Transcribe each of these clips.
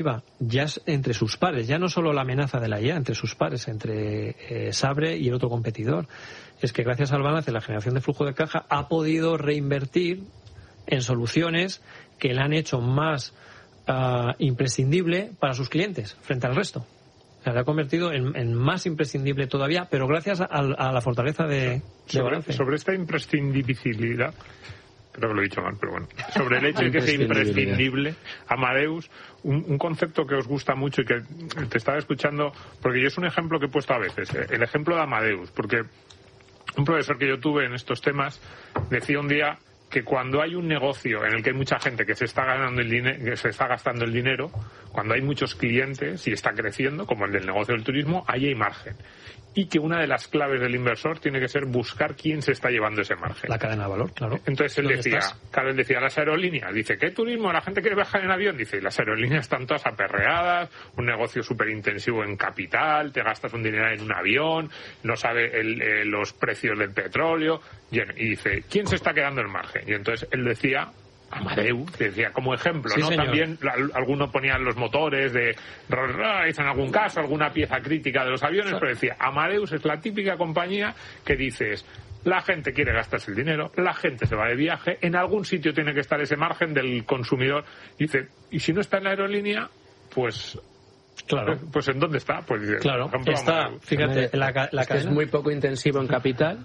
ya es entre sus pares, ya no solo la amenaza de la IA, entre sus pares, entre Sabre y el otro competidor. Es que gracias al balance, la generación de flujo de caja ha podido reinvertir en soluciones que la han hecho más imprescindible para sus clientes frente al resto. O sea, la ha convertido en más imprescindible todavía, pero gracias a la fortaleza de balance. Sobre esta imprescindibilidad, creo que lo he dicho mal, pero bueno, sobre el hecho de que sea imprescindible, Amadeus, un concepto que os gusta mucho y que te estaba escuchando, porque yo es un ejemplo que he puesto a veces, el ejemplo de Amadeus, porque un profesor que yo tuve en estos temas decía un día que cuando hay un negocio en el que hay mucha gente que se está ganando el dinero, que se está gastando el dinero, cuando hay muchos clientes y está creciendo, como el del negocio del turismo, ahí hay margen. Y que una de las claves del inversor tiene que ser buscar quién se está llevando ese margen. La cadena de valor, claro. Entonces él decía, las aerolíneas, dice, ¿qué turismo? La gente quiere viajar en avión. Dice, y las aerolíneas están todas aperreadas, un negocio súper intensivo en capital, te gastas un dinero en un avión, no sabe los precios del petróleo. Y dice, ¿quién se está quedando el margen? Y entonces él decía, Amadeus, decía como ejemplo, sí, ¿no? Señor. También algunos ponían los motores de Rolls Royce, en algún caso, alguna pieza crítica de los aviones, pero decía, Amadeus es la típica compañía que dices, la gente quiere gastarse el dinero, la gente se va de viaje, en algún sitio tiene que estar ese margen del consumidor. Dice, y si no está en la aerolínea, pues... Claro. Pues ¿en dónde está? Pues dice, claro, por ejemplo, está, Amadeus. fíjate, la cadena es muy poco intensivo en capital.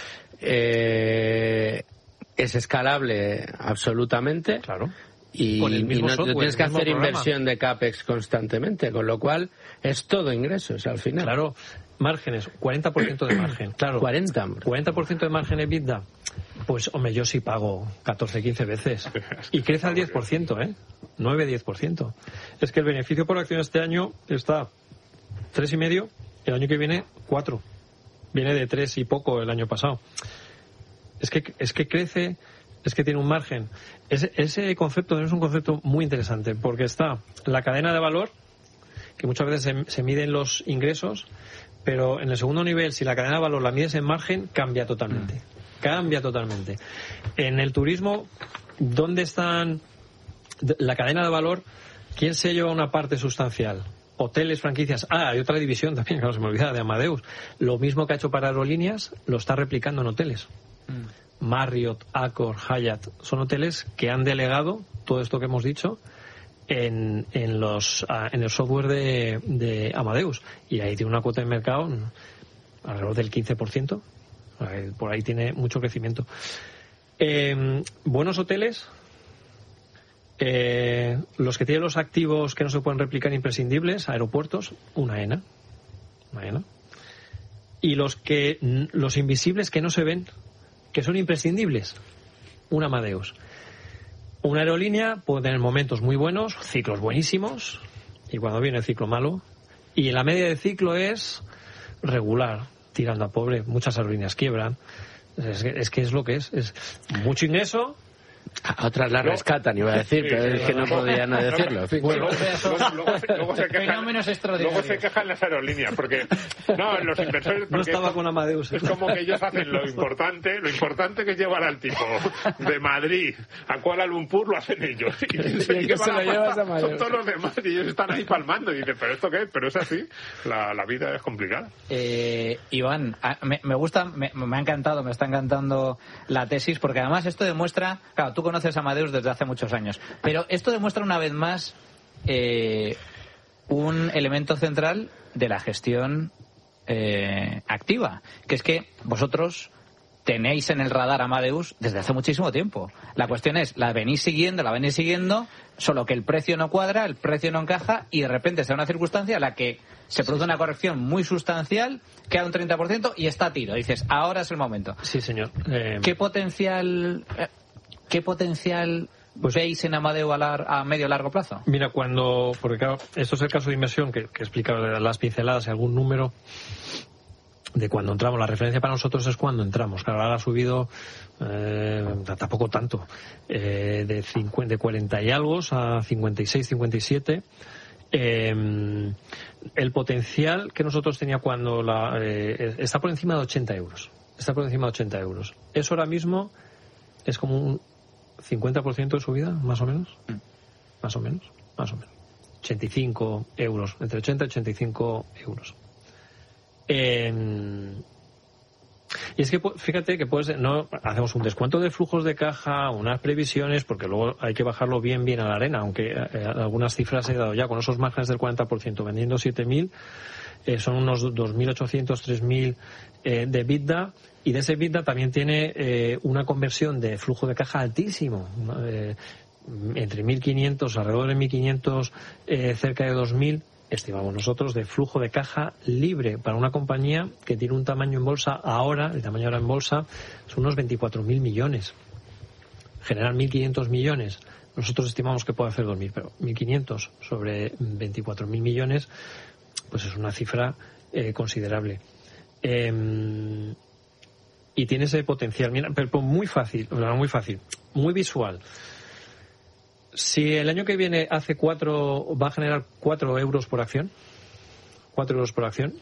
Es escalable absolutamente. Claro. Y no tienes que hacer inversión de CAPEX constantemente, con lo cual es todo ingresos al final. Claro, márgenes, 40% de margen. Claro, 40% de margen EBITDA. Pues, hombre, yo sí pago 14, 15 veces. Y crece al 10%, 9-10%. Es que el beneficio por acción este año está 3,5, el año que viene 4. Viene de 3 y poco el año pasado. Es que crece, es que tiene un margen. Ese concepto es un concepto muy interesante, porque está la cadena de valor, que muchas veces se miden los ingresos, pero en el segundo nivel, si la cadena de valor la mides en margen, cambia totalmente. Cambia totalmente. En el turismo, ¿dónde están la cadena de valor? ¿Quién se lleva una parte sustancial? Hoteles, franquicias. Hay otra división también, claro, se me olvidaba, de Amadeus. Lo mismo que ha hecho para aerolíneas, lo está replicando en hoteles. Marriott, Accor, Hyatt, son hoteles que han delegado todo esto que hemos dicho en el software de Amadeus. Y ahí tiene una cuota de mercado alrededor del 15%. Por ahí tiene mucho crecimiento. Buenos hoteles, los que tienen los activos que no se pueden replicar imprescindibles, aeropuertos, una AENA. Y los invisibles que no se ven, que son imprescindibles, un Amadeus. Una aerolínea puede tener momentos muy buenos, ciclos buenísimos, y cuando viene el ciclo malo, y la media de ciclo es regular, tirando a pobre. Muchas aerolíneas quiebran. Es que es lo que es mucho ingreso. A otras la rescatan, iba a decir, pero es que no podía no decirlo. Bueno, luego se quejan las aerolíneas, porque los inversores... No estaba con Amadeus. Es como que ellos hacen lo importante que es llevar al tipo de Madrid a Kuala Lumpur, lo hacen ellos. Y quien se lleva la pasta son todos los demás, y ellos están ahí palmando. Y dicen, ¿pero esto qué? Pero es así, la vida es complicada. Iván, me gusta, me ha encantado, me está encantando la tesis, porque además esto demuestra... Claro, tú conoces a Amadeus desde hace muchos años, pero esto demuestra una vez más un elemento central de la gestión activa, que es que vosotros tenéis en el radar Amadeus desde hace muchísimo tiempo. La cuestión es, la venís siguiendo, solo que el precio no cuadra, el precio no encaja, y de repente se da una circunstancia en la que se produce una corrección muy sustancial, queda un 30% y está a tiro. Dices, ahora es el momento. Sí, señor. ¿Qué potencial veis en Amadeus a medio o largo plazo? Mira, porque claro, esto es el caso de inversión que he explicado las pinceladas y algún número de cuando entramos. La referencia para nosotros es cuando entramos. Claro, ahora ha subido tampoco tanto, de 40 y algo a 56, 57. El potencial que nosotros tenía cuando está por encima de 80 euros. Está por encima de 80 euros. Eso ahora mismo es como un 50% de subida, más o menos. Más o menos. 85 euros, entre 80 y 85 euros. Y es que fíjate que no hacemos un descuento de flujos de caja, unas previsiones, porque luego hay que bajarlo bien a la arena, aunque algunas cifras he dado ya con esos márgenes del 40%, vendiendo 7.000, son unos 2.800, 3.000 de EBITDA, y de ese EBITDA también tiene una conversión de flujo de caja altísimo, entre 1.500, alrededor de 1.500, cerca de 2.000, estimamos nosotros, de flujo de caja libre para una compañía que tiene un tamaño en bolsa ahora, el tamaño ahora en bolsa son unos 24.000 millones. Generar 1.500 millones, nosotros estimamos que puede hacer 2.000, pero 1.500 sobre 24.000 millones, pues es una cifra considerable. Y tiene ese potencial, mira, pero muy fácil, muy visual. Si el año que viene va a generar 4 euros por acción, 4 euros por acción,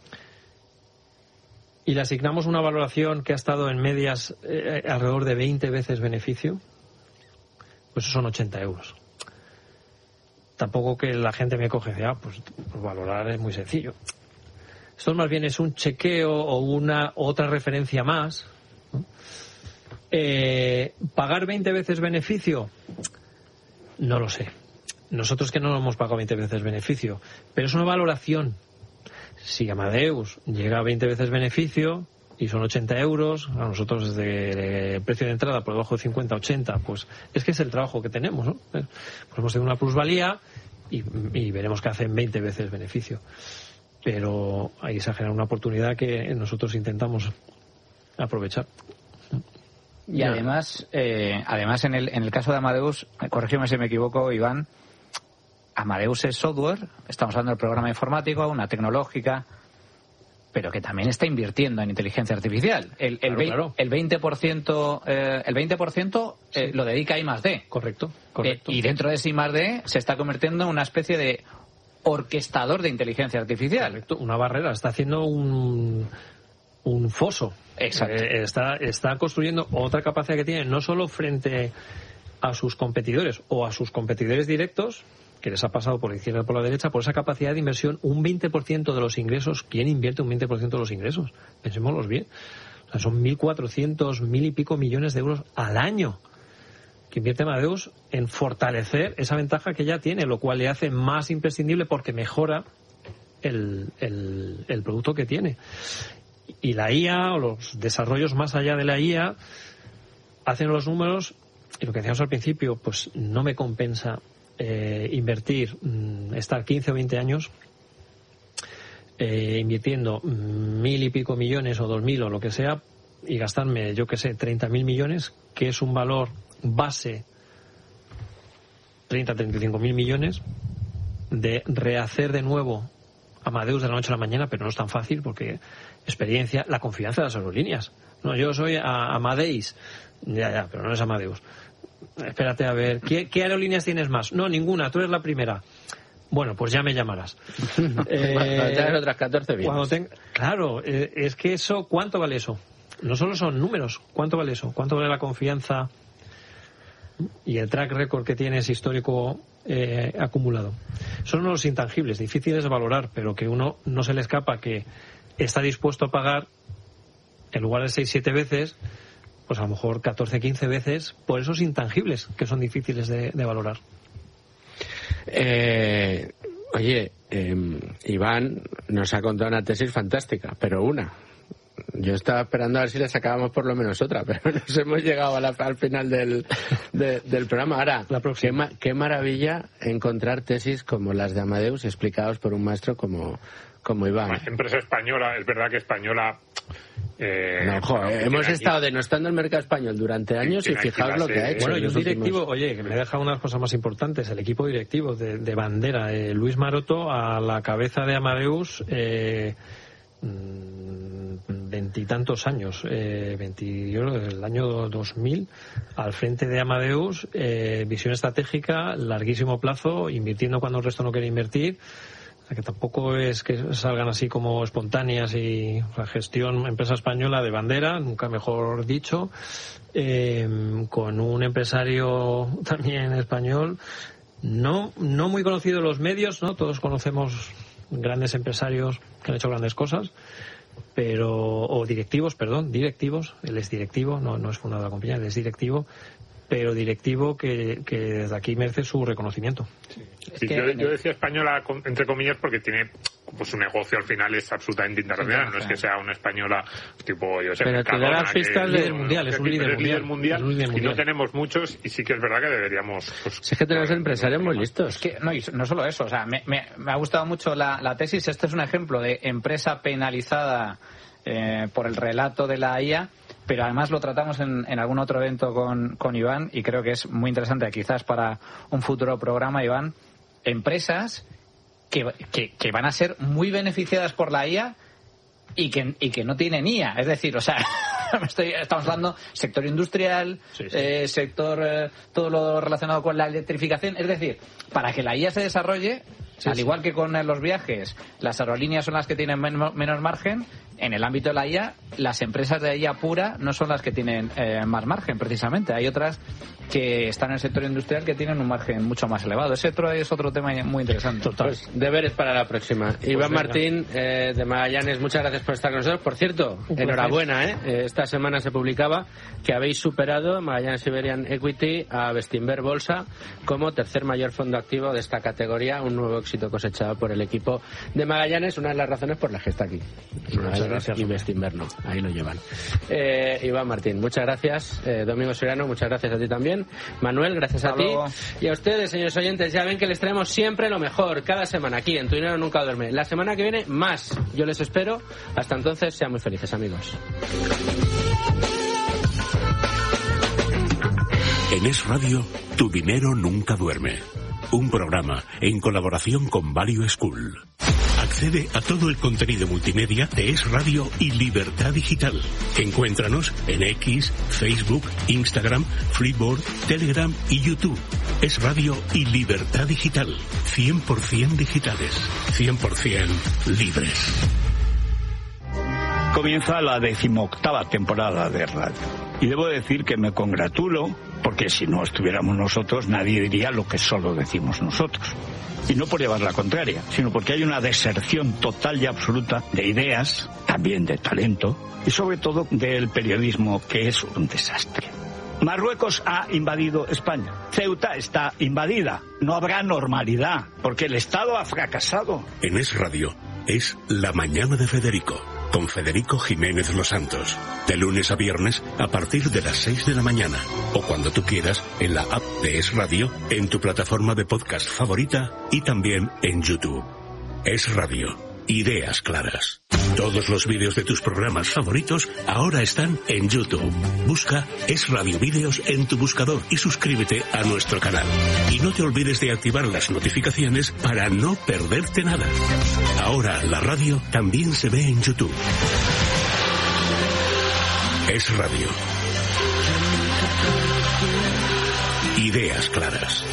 y le asignamos una valoración que ha estado en medias alrededor de 20 veces beneficio, pues son 80 euros. Tampoco que la gente me coge y dice, pues valorar es muy sencillo. Esto más bien es un chequeo o otra referencia más, ¿no? ¿Pagar 20 veces beneficio? No lo sé. Nosotros que no lo hemos pagado 20 veces beneficio, pero es una valoración. Si Amadeus llega a 20 veces beneficio y son 80 euros, a nosotros desde el precio de entrada por debajo de 50, 80, pues es que es el trabajo que tenemos, ¿no? Pues hemos tenido una plusvalía y veremos que hacen 20 veces beneficio. Pero ahí se genera una oportunidad que nosotros intentamos aprovechar. Y además en el caso de Amadeus, corrígeme si me equivoco, Iván, Amadeus es software, estamos hablando del programa informático, una tecnológica, pero que también está invirtiendo en inteligencia artificial. El 20% sí, lo dedica a I+D. Correcto. Y dentro de ese I+D se está convirtiendo en una especie de orquestador de inteligencia artificial. Correcto. Una barrera, está haciendo un foso. Exacto. Está construyendo otra capacidad que tiene, no solo frente a sus competidores o a sus competidores directos, que les ha pasado por la izquierda o por la derecha, por esa capacidad de inversión, un 20% de los ingresos. ¿Quién invierte un 20% de los ingresos? Pensémoslos bien. O sea, son 1.400, 1.000 y pico millones de euros al año que invierte Amadeus en fortalecer esa ventaja que ya tiene, lo cual le hace más imprescindible porque mejora el producto que tiene. Y la IA o los desarrollos más allá de la IA hacen los números, y lo que decíamos al principio, pues no me compensa invertir, estar 15 o 20 años invirtiendo 1.000 y pico millones o 2.000 o lo que sea y gastarme, 30.000 millones, que es un valor base, 35.000 millones, de rehacer de nuevo Amadeus de la noche a la mañana, pero no es tan fácil porque experiencia, la confianza de las aerolíneas. No, yo soy Amadeus, pero no es Amadeus. Espérate a ver, ¿qué aerolíneas tienes más? No, ninguna, tú eres la primera. Bueno, pues ya me llamarás. Cuando tengas otras 14 bien. Claro, es que eso, ¿cuánto vale eso? No solo son números, ¿cuánto vale eso? ¿Cuánto vale la confianza y el track record que tienes histórico acumulado? Son unos intangibles, difíciles de valorar, pero que uno no se le escapa que está dispuesto a pagar, en lugar de 6-7 veces, pues a lo mejor 14-15 veces por esos intangibles que son difíciles de valorar. Oye, Iván nos ha contado una tesis fantástica, pero una. Yo estaba esperando a ver si le sacábamos por lo menos otra, pero nos hemos llegado al final del programa. Ahora, qué maravilla encontrar tesis como las de Amadeus explicadas por un maestro como Iván. Una empresa española, es verdad que española... hemos estado denostando el mercado español durante años y fijaos lo que ha hecho. Bueno, y un directivo, que me deja unas cosas más importantes, el equipo directivo de bandera, Luis Maroto a la cabeza de Amadeus, 20 y tantos años, yo creo desde el año 2000 al frente de Amadeus, visión estratégica, larguísimo plazo, invirtiendo cuando el resto no quiere invertir. Que tampoco es que salgan así como espontáneas y la gestión empresa española de bandera, nunca mejor dicho, con un empresario también español No muy conocido en los medios, ¿no? Todos conocemos grandes empresarios que han hecho grandes cosas, o directivos, él es directivo, no es fundador de la compañía, él es directivo, pero directivo que desde aquí merece su reconocimiento. Sí. Yo decía española entre comillas porque tiene, pues su negocio al final es absolutamente internacional, no es que sea una española tipo, yo sé, pero te da las pistas líder mundial, es un líder mundial y no tenemos muchos, y sí que es verdad que deberíamos, pues, es que tenemos empresarios muy listos. Es que no solo eso, o sea, me ha gustado mucho la tesis. Este es un ejemplo de empresa penalizada por el relato de la IA, pero además lo tratamos en algún otro evento con Iván, y creo que es muy interesante, quizás para un futuro programa, Iván, empresas que van a ser muy beneficiadas por la IA y que no tienen IA, es decir, o sea, estamos hablando sector industrial, sector todo lo relacionado con la electrificación, es decir, para que la IA se desarrolle, al igual que con los viajes, las aerolíneas son las que tienen menos margen. En el ámbito de la IA, las empresas de IA pura no son las que tienen más margen, precisamente. Hay otras que están en el sector industrial que tienen un margen mucho más elevado. Ese es otro tema muy interesante. Total. Pues, deberes para la próxima. Pues Iván Martín, de Magallanes, muchas gracias por estar con nosotros. Por cierto, enhorabuena, esta semana se publicaba que habéis superado Magallanes Iberian Equity a Bestinver Bolsa como tercer mayor fondo activo de esta categoría, un nuevo éxito cosechado por el equipo de Magallanes, una de las razones por las que está aquí. Y Bestinver no, ahí lo llevan. Iván Martín, muchas gracias. Domingo Soriano, muchas gracias a ti también. Manuel, gracias a ti. Y a ustedes, señores oyentes, ya ven que les traemos siempre lo mejor, cada semana aquí en Tu Dinero Nunca Duerme. La semana que viene, más. Yo les espero. Hasta entonces, sean muy felices, amigos. En Es Radio, Tu Dinero Nunca Duerme. Un programa en colaboración con Value School. Accede a todo el contenido multimedia de Es Radio y Libertad Digital. Encuéntranos en X, Facebook, Instagram, Freeboard, Telegram y YouTube. Es Radio y Libertad Digital. 100% digitales. 100% libres. Comienza la 18ª temporada de radio. Y debo decir que me congratulo, porque si no estuviéramos nosotros, nadie diría lo que solo decimos nosotros. Y no por llevar la contraria, sino porque hay una deserción total y absoluta de ideas, también de talento, y sobre todo del periodismo, que es un desastre. Marruecos ha invadido España. Ceuta está invadida. No habrá normalidad, porque el Estado ha fracasado. En Es Radio es La Mañana de Federico, con Federico Jiménez Los Santos. De lunes a viernes a partir de las 6 de la mañana. O cuando tú quieras en la app de Es Radio, en tu plataforma de podcast favorita y también en YouTube. Es Radio. Ideas claras. Todos los vídeos de tus programas favoritos ahora están en YouTube. Busca Es Radio Vídeos en tu buscador y suscríbete a nuestro canal. Y no te olvides de activar las notificaciones para no perderte nada. Ahora la radio también se ve en YouTube. Es Radio. Ideas claras.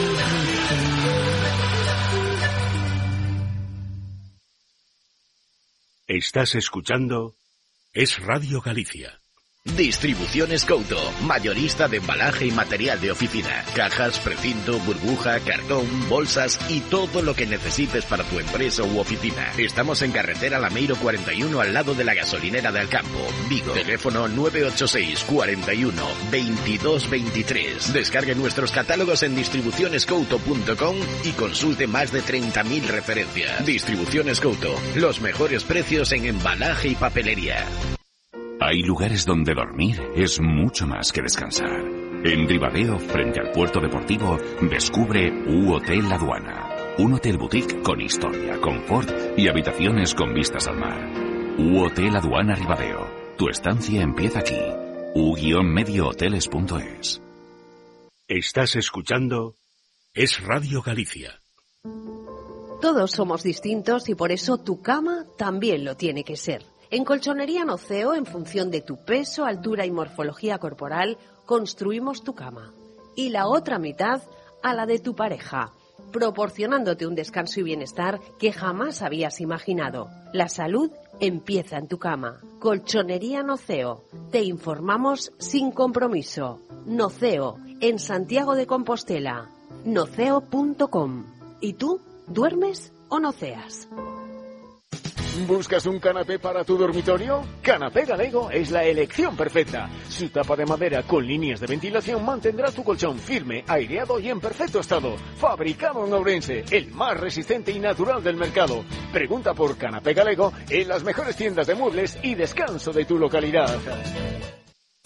Estás escuchando Es Radio Galicia. Distribuciones Couto, mayorista de embalaje y material de oficina, cajas, precinto, burbuja, cartón, bolsas y todo lo que necesites para tu empresa u oficina. Estamos en carretera Lameiro 41 al lado de la gasolinera de Alcampo, Vigo. Teléfono 986 41 22 23. Descargue nuestros catálogos en distribucionescouto.com y consulte más de 30.000 referencias. Distribuciones Couto, los mejores precios en embalaje y papelería. Hay lugares donde dormir es mucho más que descansar. En Ribadeo, frente al puerto deportivo, descubre U-Hotel La Aduana. Un hotel boutique con historia, confort y habitaciones con vistas al mar. U-Hotel Aduana Ribadeo. Tu estancia empieza aquí. U-mediohoteles.es. Estás escuchando Es Radio Galicia. Todos somos distintos y por eso tu cama también lo tiene que ser. En Colchonería Noceo, en función de tu peso, altura y morfología corporal, construimos tu cama. Y la otra mitad a la de tu pareja, proporcionándote un descanso y bienestar que jamás habías imaginado. La salud empieza en tu cama. Colchonería Noceo. Te informamos sin compromiso. Noceo, en Santiago de Compostela. noceo.com. ¿Y tú, duermes o noceas? ¿Buscas un canapé para tu dormitorio? Canapé Galego es la elección perfecta. Su tapa de madera con líneas de ventilación mantendrá tu colchón firme, aireado y en perfecto estado. Fabricado en Ourense, el más resistente y natural del mercado. Pregunta por Canapé Galego en las mejores tiendas de muebles y descanso de tu localidad.